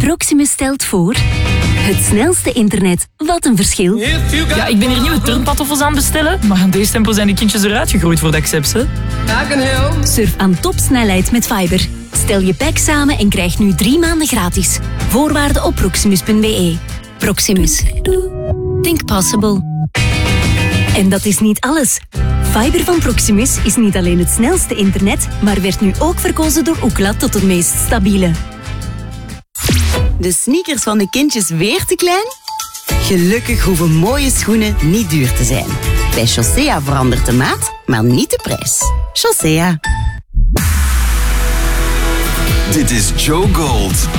Proximus stelt voor... Het snelste internet. Wat een verschil. Ja, ik ben hier nieuwe turnpantoffels aan het bestellen, maar aan deze tempo zijn die kindjes eruit gegroeid voor de accepts, hè? Surf aan topsnelheid met Fiber. Stel je pack samen en krijg nu 3 maanden gratis. Voorwaarden op proximus.be. Proximus. Think possible. En dat is niet alles. Fiber van Proximus is niet alleen het snelste internet, maar werd nu ook verkozen door Ookla tot het meest stabiele. De sneakers van de kindjes weer te klein? Gelukkig hoeven mooie schoenen niet duur te zijn. Bij Chaussea verandert de maat, maar niet de prijs. Chaussea. Dit is Joe Gold.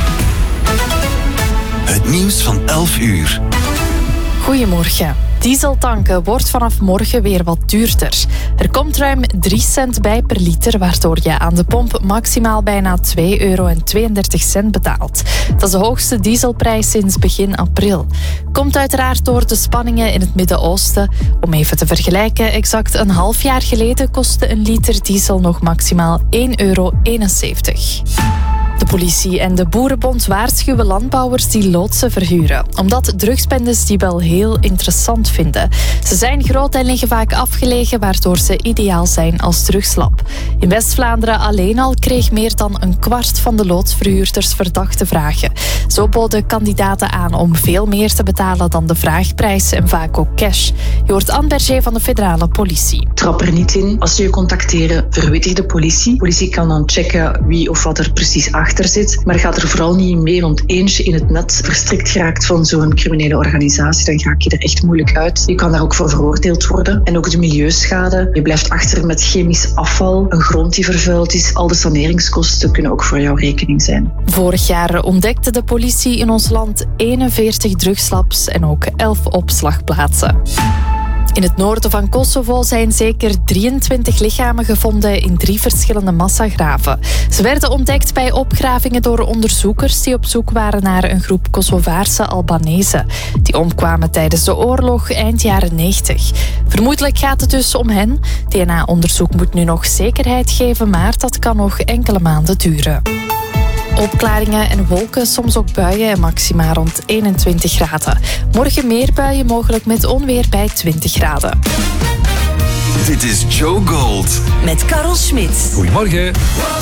Het nieuws van 11 uur. Goedemorgen. Dieseltanken wordt vanaf morgen weer wat duurder. Er komt ruim 3 cent bij per liter, waardoor je aan de pomp maximaal bijna €2,32 betaalt. Dat is de hoogste dieselprijs sinds begin april. Komt uiteraard door de spanningen in het Midden-Oosten. Om even te vergelijken, exact een half jaar geleden kostte een liter diesel nog maximaal €1,71. De politie en de Boerenbond waarschuwen landbouwers die loodsen verhuren, omdat drugsbendes die wel heel interessant vinden. Ze zijn groot en liggen vaak afgelegen, waardoor ze ideaal zijn als drugslab. In West-Vlaanderen alleen al kreeg meer dan een kwart van de loodsverhuurders verdachte vragen. Zo boden kandidaten aan om veel meer te betalen dan de vraagprijs en vaak ook cash. Je hoort Anne Berger van de federale politie. Trap er niet in. Als ze je contacteren, verwittig de politie. De politie kan dan checken wie of wat er precies achter zit. Maar ga er vooral niet in mee, want eens je in het net verstrikt geraakt van zo'n criminele organisatie, dan ga je er echt moeilijk uit. Je kan daar ook voor veroordeeld worden. En ook de milieuschade. Je blijft achter met chemisch afval, een grond die vervuild is. Al de saneringskosten kunnen ook voor jouw rekening zijn. Vorig jaar ontdekte de politie in ons land 41 drugslabs en ook 11 opslagplaatsen. In het noorden van Kosovo zijn zeker 23 lichamen gevonden in 3 verschillende massagraven. Ze werden ontdekt bij opgravingen door onderzoekers die op zoek waren naar een groep Kosovaarse Albanezen. Die omkwamen tijdens de oorlog eind jaren 90. Vermoedelijk gaat het dus om hen. DNA-onderzoek moet nu nog zekerheid geven, maar dat kan nog enkele maanden duren. Opklaringen en wolken, soms ook buien en maxima rond 21 graden. Morgen meer buien, mogelijk met onweer bij 20 graden. Dit is Joe Gold. Met Karel Smit. Goedemorgen.